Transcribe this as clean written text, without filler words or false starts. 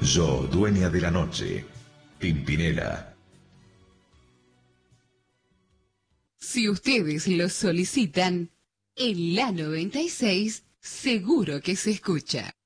Yo, dueña de la noche. Pimpinela. Si ustedes lo solicitan, en la 96 seguro que se escucha.